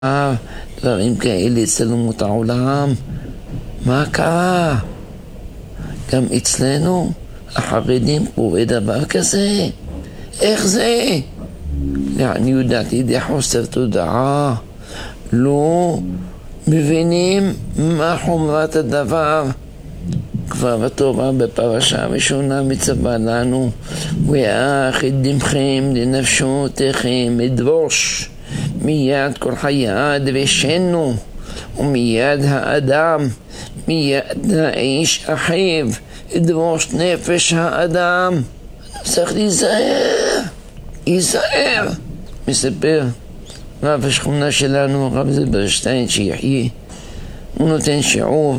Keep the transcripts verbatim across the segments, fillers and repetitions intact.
דברים כאלה אצל אומות העולם. מה קרה? גם אצלנו החרדים קוראים דבר כזה? איך זה? לעניות דעתי די חוסר תודעה, לא מבינים מה חומרת הדבר. כבר התורה בפרשה הראשונה מצווה לנו, ואך את דמכם לנפשותיכם אדרוש מיד כל חייו ושנו, ומיד האדם מיד האיש אחיו, אדרוש נפש האדם. צריך להיזהר, להיזהר. מספר רב השכונה שלנו, הרב זילברשטיין שיחיה, הוא נותן שיעור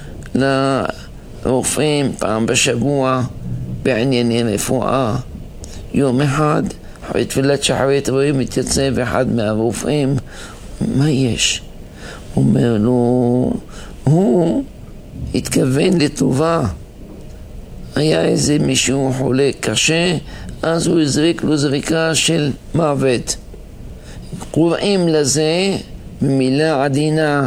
לרופאים פעם בשבוע בענייני רפואה. יום אחד אחרי תפילת שחרית רואים מתייצב אחד מהרופאים, מה יש? הוא אומר לו, הוא התכוון לטובה, היה איזה מישהו חולה קשה, אז הוא הזריק לו זריקה של מוות. קוראים לזה במילה עדינה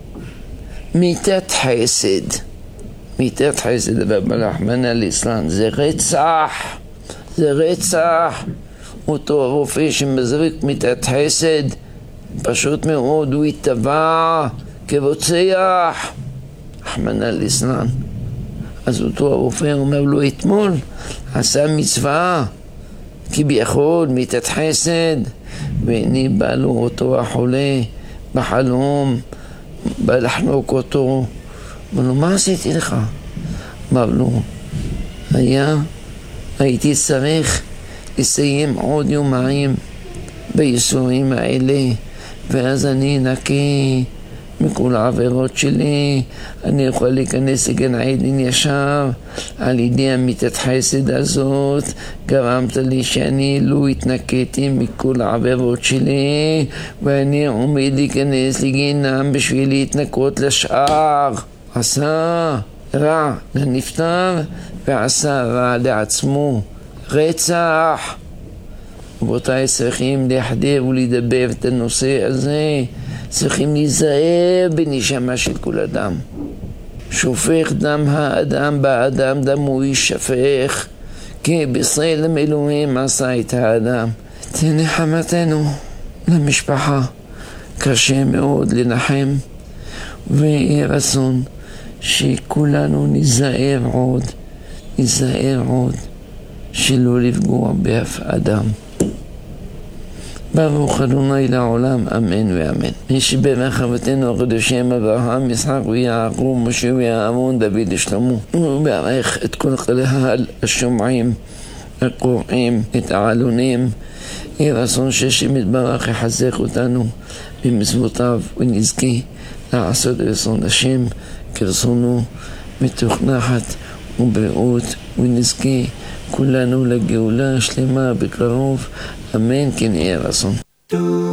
מיתת חסד. מיתת חסד רחמנא ליצלן, זה רצח, זה רצח. אותו הרופא שמזריק מיתת חסד, פשוט מאוד הוא יתבע כרוצח, רחמנא ליצלן. אז אותו הרופא אומר לו, אתמול עשה מצווה כביכול מיתת חסד, והנה בא לו אותו החולה בחלום, בא לחנוק אותו. אמר לו, מה עשיתי לך? אמר לו, היה, הייתי צריך לסיים עוד יומיים בייסורים האלה, ואז אני נקי מכל העבירות שלי, אני יכול להיכנס לגן עדן ישר. על ידי המיתת חסד הזאת גרמת לי שאני לא התנקיתי מכל העבירות שלי, ואני עומד להיכנס לגיהנם בשביל להתנקות לשאר. עשה רע לנפטר ועשה רע לעצמו, רצח. רבותיי, צריכים להחדיר ולדבר את הנושא הזה. צריכים להיזהר בנשמה של כל אדם. שופך דם האדם באדם, דמו יישפך, כי בצלם אלוהים עשה את האדם. תנחמתנו למשפחה, קשה מאוד לנחם, ויהיה רצון שכולנו ניזהר עוד, ניזהר עוד, שלא לפגוע באף אדם. ברוך אדוני לעולם, אמן ואמן. מי שברך אבותינו הקדושים אברהם, יצחק ויעקב, משה ואהרון, דוד ושלמה. וברך את כל קהל השומעים, הקוראים, את העלונים. יהי רצון שהשם יתברך יחזק אותנו במצוותיו, ונזכה לעשות רצון השם כרצונו, מתוך נחת ובריאות, ונזכה כולנו לגאולה שלמה בקרוב, אמן כן יהיה רצון.